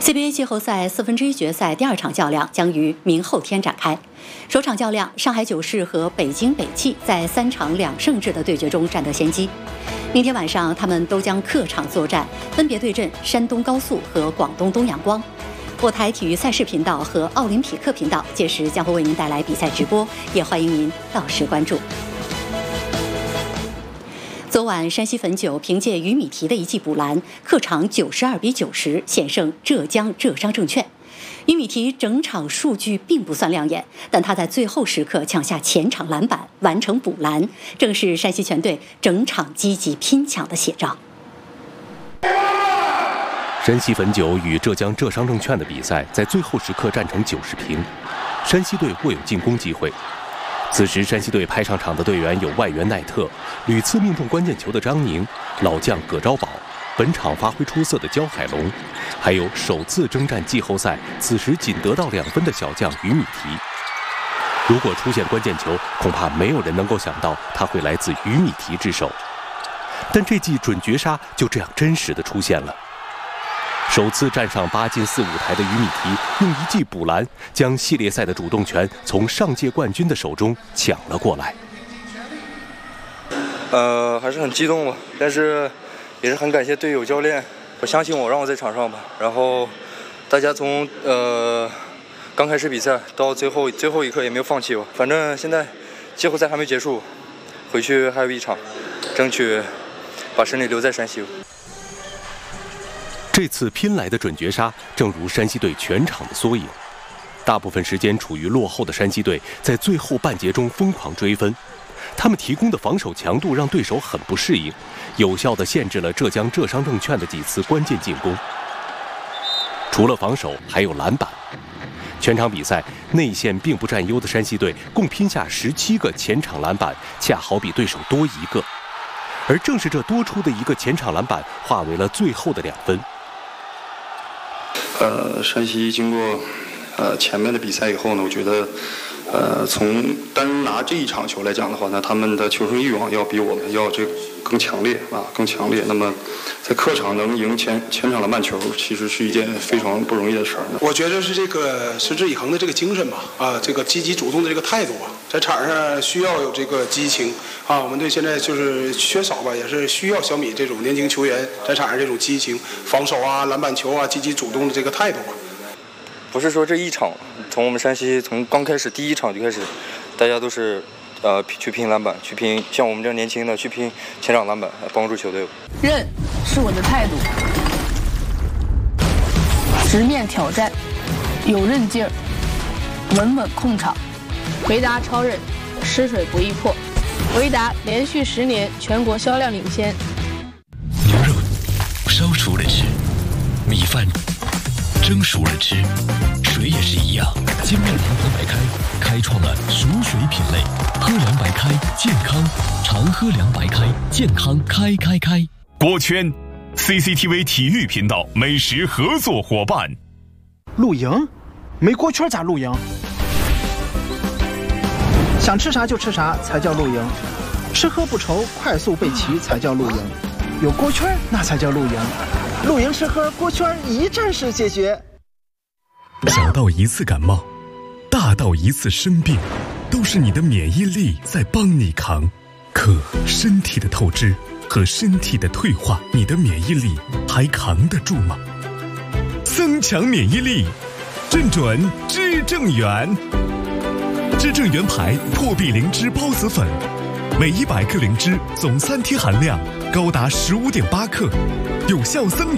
CBA 季后赛1/4决赛第2场较量将于明后天展开。首场较量，上海九市和北京北汽在3场2胜制的对决中占得先机。明天晚上，他们都将客场作战，分别对阵山东高速和广东东阳光。我台体育赛事频道和奥林匹克频道届时将会为您带来比赛直播，也欢迎您到时关注。昨晚，山西汾酒凭借于米提的一记补篮，客场92比90险胜浙江浙商证券。于米提整场数据并不算亮眼，但他在最后时刻抢下前场篮板，完成补篮，正是山西全队整场积极拼抢的写照。 山西汾酒与浙江浙商证券的比赛在最后时刻战成90平，山西队握有进攻机会。此时，山西队派上场的队员有外援奈特、屡次命中关键球的张宁、老将葛昭宝、本场发挥出色的焦海龙，还有首次征战季后赛，此时仅得到2分的小将于米提。如果出现关键球，恐怕没有人能够想到他会来自于米提之手。但这记准绝杀就这样真实的出现了。首次站上8进4舞台的于米提，用一记补篮，将系列赛的主动权从上届冠军的手中抢了过来。 还是很激动吧，但是也是很感谢队友教练，我相信我，让我在场上吧。然后大家从刚开始比赛到最后一刻也没有放弃我。反正现在季后赛还没结束，回去还有一场，争取把胜利留在山西。 这次拼来的准绝杀，正如山西队全场的缩影。大部分时间处于落后的山西队，在最后半节中疯狂追分。他们提供的防守强度让对手很不适应，有效地限制了浙江浙商证券的几次关键进攻。除了防守，还有篮板。全场比赛内线并不占优的山西队，共拼下17个前场篮板，恰好比对手多1个。而正是这多出的1个前场篮板，化为了最后的2分。 山西经过前面的比赛以后呢，我觉得从单拿这一场球来讲的话呢，他们的求胜欲望要比我们要更强烈啊，更强烈。那么在客场能赢前场篮板球，其实是一件非常不容易的事儿。 我觉得是这个持之以恒的这个精神吧，这个积极主动的这个态度啊，在场上需要有这个激情啊。我们队现在就是缺少吧，也是需要小米这种年轻球员在场上这种激情、防守啊、篮板球啊、积极主动的这个态度吧。 不是说这一场，从我们山西从刚开始第1场就开始，大家都是去拼篮板，去拼像我们这样年轻的去拼前场篮板，帮助球队。 韧是我的态度，直面挑战，有韧劲儿，稳稳控场。维达超韧，湿水不易破。维达连续10年全国销量领先。 牛肉烧熟了吃，米饭蒸熟了吃，水也是一样。金麦郎河白开开创了熟水品类，喝凉白开健康，常喝凉白开健康开。 锅圈 CCTV 体育频道美食合作伙伴。 露营？没锅圈咋露营？想吃啥就吃啥才叫露营，吃喝不愁，快速备齐才叫露营，有锅圈那才叫露营。露营吃喝锅圈一站式解决。 小到一次感冒，大到一次生病，都是你的免疫力在帮你扛。可身体的透支和身体的退化，你的免疫力还扛得住吗？增强免疫力，正准知正元。知正元牌破壁灵芝孢子粉，每100克灵芝总3天含量高达15.8克，有效增强